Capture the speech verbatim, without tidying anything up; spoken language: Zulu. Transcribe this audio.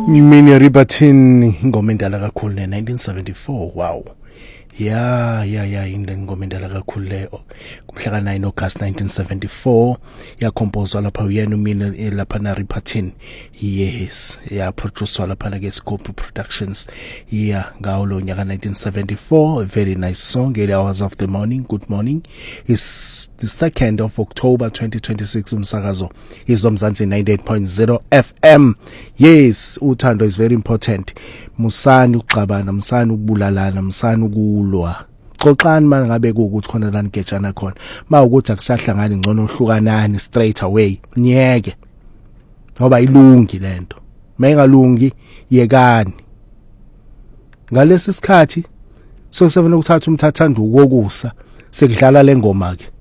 Mina Ribatin ingoma endala kakhulu ne nineteen seventy-four. Wow. Yeah, yeah, yeah, indlela ingoma endala kakhulu leyo. Kumhla ka nine August nineteen seventy-four yakompozwa lapha uyena umina lapha na Ribatin. Yes, ya producer lapha na ke Scope Productions. Yeah, ngawo lo nyaka nineteen seventy-four. A very nice song, eight hours of the morning. Good morning. It's the second of October twenty twenty-six umsakazo is Mzansi ninety-eight point zero F M. Yes, uthando is very important. Musani ukuxabana, musani ukubulalana, musani ukulwa. Xoxani mana ngabe ukuthi khona la ngejana khona. Ma ukuthi akusahlangani ngcono uhlukanani straight away. Nyeke. Ngoba ilungi lento. Mayingalungi yekani. Ngalesi sikhathi so seven ukuthatha umthathandu wokusa sekudlala lengoma ke.